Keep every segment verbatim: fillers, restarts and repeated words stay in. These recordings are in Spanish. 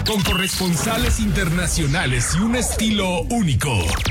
con corresponsales internacionales y un estilo único.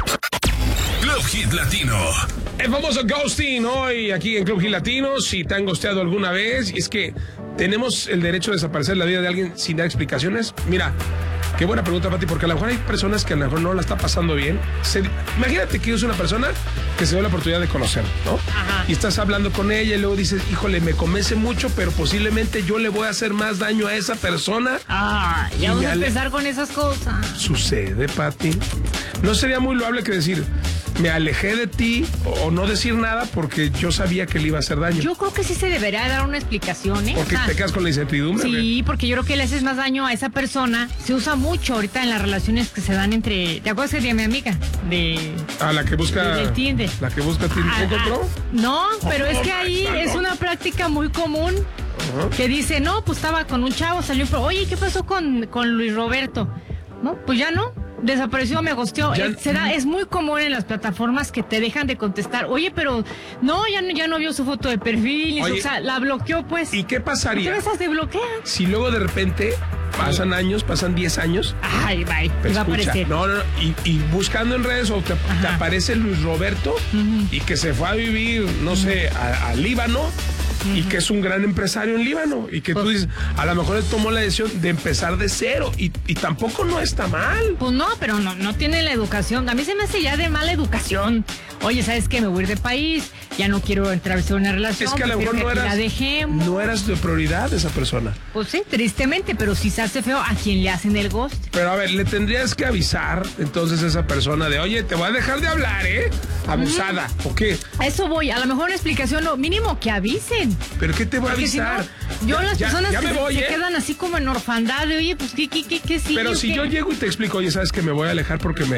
Club Hit Latino. El famoso ghosting hoy aquí en Club Hit Latino. Si te han ghosteado alguna vez, y es que tenemos el derecho de desaparecer en la vida de alguien sin dar explicaciones. Mira, qué buena pregunta, Pati, porque a lo mejor hay personas que a lo mejor no la está pasando bien. Se, imagínate que es una persona que se dio la oportunidad de conocer, ¿no? Ajá. Y estás hablando con ella y luego dices, híjole, me convence mucho, pero posiblemente yo le voy a hacer más daño a esa persona. Ah, ya vamos a empezar con esas cosas. Sucede, Pati. No sería muy loable que decir, me alejé de ti, o no decir nada porque yo sabía que le iba a hacer daño. Yo creo que sí se debería dar una explicación, ¿eh? Porque o sea, te quedas con la incertidumbre. Sí, porque yo creo que le haces más daño a esa persona. Se usa mucho ahorita en las relaciones que se dan entre... ¿Te acuerdas que de mi amiga? De... A la que busca... de Tinder. La que busca Tinder. Ah, ¿Lo compró? ah, no, pero Oh, es que ahí no. es una práctica muy común. Ajá. Que dice, no, pues estaba con un chavo, salió, pero oye, ¿qué pasó con, con Luis Roberto? No, pues ya no, desapareció, me gosteó. Ya- Es, será, es muy común en las plataformas que te dejan de contestar. Oye, pero no, ya no, ya no vio su foto de perfil, Oye, o sea, la bloqueó, pues. ¿Y qué ¿Qué pasaría veces te bloquean? si luego de repente pasan años, pasan diez años? Ay, bye, Pero te va a escucha, aparecer. no, no, no, y, y buscando en redes o te, te aparece Luis Roberto y que se fue a vivir, no sé, a, a Líbano y que es un gran empresario en Líbano y que tú dices, a lo mejor él tomó la decisión de empezar de cero y, y tampoco no está mal. Pues no, pero no, no tiene la educación. A mí se me hace ya de mala educación. Oye, ¿sabes qué? Me voy a ir de país, ya no quiero entrar en una relación. Es que a lo mejor prefiero no que eras, la dejemos. no eras de prioridad esa persona. Pues sí, tristemente, pero si se hace feo, ¿a quién le hacen el ghost? Pero a ver, le tendrías que avisar entonces a esa persona de, oye, te voy a dejar de hablar, ¿eh? Abusada, ¿o qué? A eso voy, a lo mejor una explicación, lo mínimo que avisen. ¿Pero qué te voy a Porque si no, avisar? yo Ya- las ya- personas ya que me se- voy, se ¿eh? quedan así como en orfandad de, oye, pues qué, qué, qué, qué sigue Pero o si qué? yo llego y te explico, oye, sabes que me voy a alejar porque me